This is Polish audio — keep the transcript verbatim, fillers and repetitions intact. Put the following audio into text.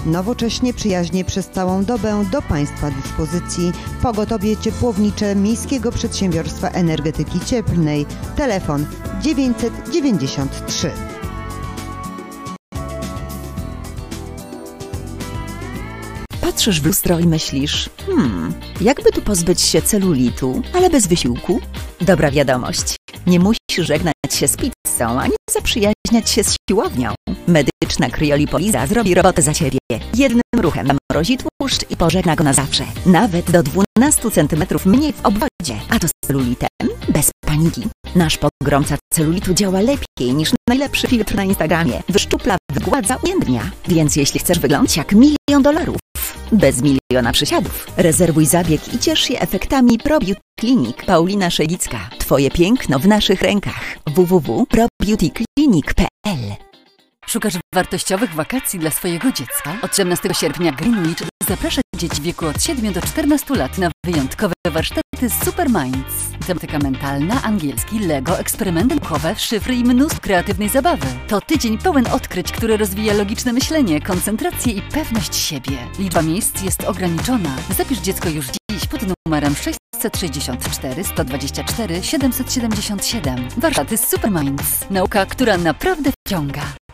Nowocześnie, przyjaźnie przez całą dobę do Państwa dyspozycji pogotowie ciepłownicze Miejskiego Przedsiębiorstwa Energetyki Cieplnej. Telefon dziewięćset dziewięćdziesiąt trzy. Patrzysz w lustro i myślisz, hmm, jakby tu pozbyć się celulitu, ale bez wysiłku? Dobra wiadomość, nie musisz żegnać się z pizzą, ani zaprzyjaźniać się z siłownią. Medyczna kryolipoliza zrobi robotę za ciebie. Jednym ruchem zamrozi tłuszcz i pożegna go na zawsze. Nawet do dwunastu centymetrów mniej w obwodzie. A to z celulitem? Bez paniki. Nasz pogromca celulitu działa lepiej niż najlepszy filtr na Instagramie. Wyszczupla, wygładza, ujędrnia. Więc jeśli chcesz wyglądać jak milion dolarów, bez miliona przysiadów, rezerwuj zabieg i ciesz się efektami ProBeauty Clinic. Paulina Szelicka. Twoje piękno w naszych rękach. w w w kropka pro beauty clinic kropka p l. Szukasz wartościowych wakacji dla swojego dziecka? Od osiemnastego sierpnia Greenwich zaprasza dzieci w wieku od siedmiu do czternastu lat na wyjątkowe warsztaty Super Minds. Tematyka mentalna, angielski, Lego, eksperymenty naukowe, szyfry i mnóstwo kreatywnej zabawy. To tydzień pełen odkryć, który rozwija logiczne myślenie, koncentrację i pewność siebie. Liczba miejsc jest ograniczona. Zapisz dziecko już dziś pod numerem sześćset sześćdziesiąt cztery sto dwadzieścia cztery siedemset siedemdziesiąt siedem. Warsztaty Super Minds. Nauka, która naprawdę wciąga.